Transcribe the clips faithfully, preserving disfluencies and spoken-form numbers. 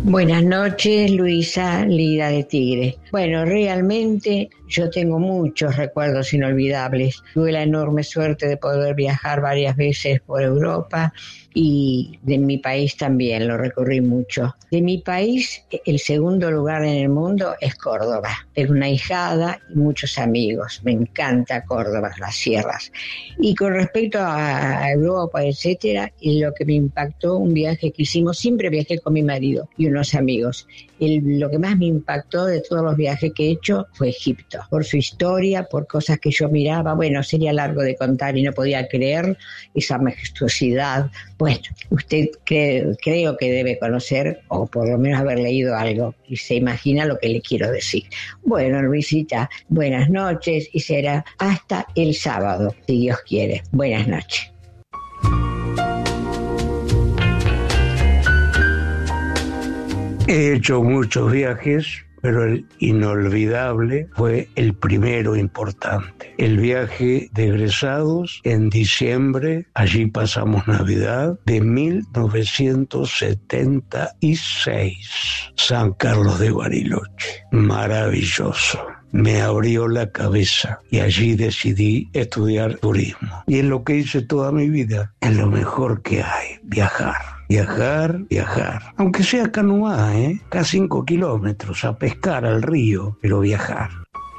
Buenas noches, Luisa, Lida de Tigre. Bueno, realmente yo tengo muchos recuerdos inolvidables. Tuve la enorme suerte de poder viajar varias veces por Europa y de mi país también, lo recorrí mucho. De mi país, el segundo lugar en el mundo es Córdoba. Tengo una hijada y muchos amigos. Me encanta Córdoba, las sierras. Y con respecto a Europa, etcétera, y lo que me impactó, un viaje que hicimos, siempre viajé con mi marido y unos amigos. El, lo que más me impactó de todos los viajes que he hecho fue Egipto, por su historia, por cosas que yo miraba. Bueno, sería largo de contar y no podía creer esa majestuosidad. Bueno, usted cree, creo que debe conocer, o por lo menos haber leído algo, y se imagina lo que le quiero decir. Bueno, Luisita, buenas noches, y será hasta el sábado, si Dios quiere. Buenas noches. He hecho muchos viajes, pero el inolvidable fue el primero importante. El viaje de egresados en diciembre, allí pasamos Navidad, de mil novecientos setenta y seis. San Carlos de Bariloche. Maravilloso. Me abrió la cabeza y allí decidí estudiar turismo. Y es lo que hice toda mi vida. Es lo mejor que hay, viajar. Viajar, viajar. Aunque sea canoa, ¿eh? Cada cinco kilómetros, a pescar al río, pero viajar.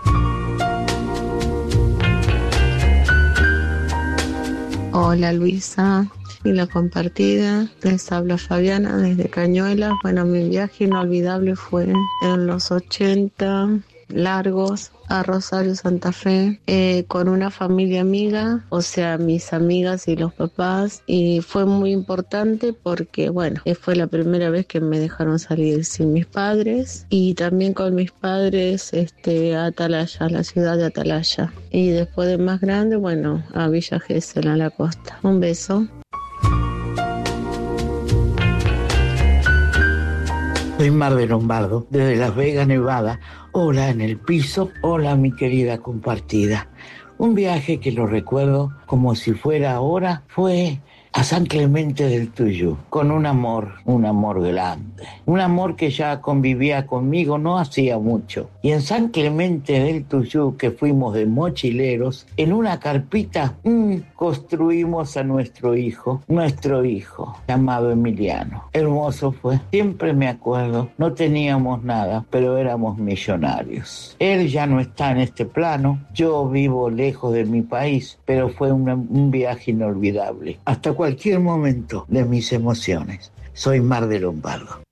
Hola Luisa y la compartida. Les habla Fabiana desde Cañuelas. Bueno, mi viaje inolvidable fue en los ochenta, largos, a Rosario, Santa Fe, eh, con una familia amiga, o sea, mis amigas y los papás, y fue muy importante porque, bueno, fue la primera vez que me dejaron salir sin mis padres, y también con mis padres este, a Atalaya, a la ciudad de Atalaya, y después de más grande, bueno, a Villa Gesell, a la costa. Un beso. Soy Mar de Lombardo, desde Las Vegas, Nevada. Hola en el piso, hola mi querida compartida. Un viaje que lo recuerdo como si fuera ahora fue a San Clemente del Tuyú, con un amor, un amor grande. Un amor que ya convivía conmigo no hacía mucho. Y en San Clemente del Tuyú, que fuimos de mochileros, en una carpita mmm, construimos a nuestro hijo, nuestro hijo, llamado Emiliano. Hermoso fue, siempre me acuerdo, no teníamos nada, pero éramos millonarios. Él ya no está en este plano, yo vivo lejos de mi país, pero fue una, un viaje inolvidable. Hasta cualquier momento de mis emociones. Soy Mar de Lombardo.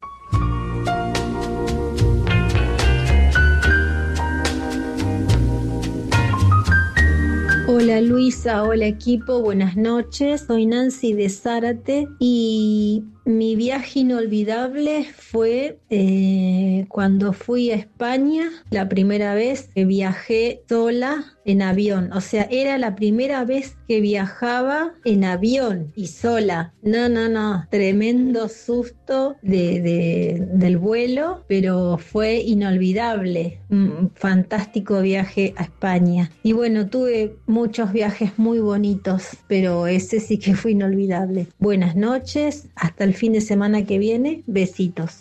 Hola Luisa, hola equipo, buenas noches. Soy Nancy de Zárate y mi viaje inolvidable fue eh, cuando fui a España, la primera vez que viajé sola en avión. O sea, era la primera vez que viajaba en avión y sola. No, no, no, tremendo susto de, de, del vuelo, pero fue inolvidable. Un fantástico viaje a España. Y bueno, tuve muchos viajes muy bonitos, pero ese sí que fue inolvidable. Buenas noches, hasta el fin de semana que viene, besitos.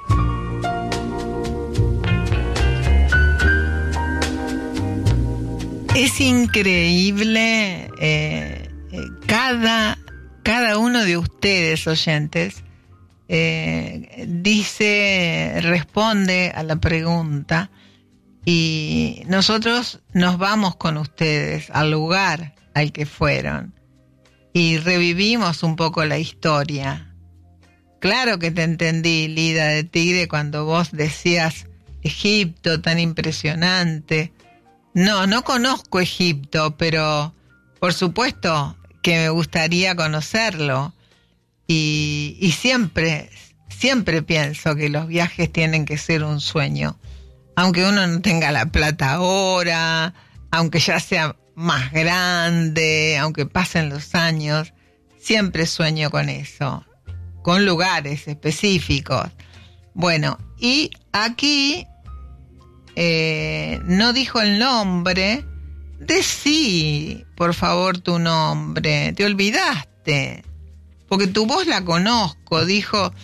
Es increíble eh, eh, cada, cada uno de ustedes, oyentes, eh, dice, responde a la pregunta y nosotros nos vamos con ustedes al lugar al que fueron y revivimos un poco la historia. Claro que te entendí, Lida de Tigre, cuando vos decías Egipto, tan impresionante. No, no conozco Egipto, pero por supuesto que me gustaría conocerlo. Y, y siempre, siempre pienso que los viajes tienen que ser un sueño. Aunque uno no tenga la plata ahora, aunque ya sea más grande, aunque pasen los años, siempre sueño con eso, con lugares específicos. Bueno, y aquí eh, no dijo el nombre. Decí, por favor, tu nombre. Te olvidaste, porque tu voz la conozco. Dijo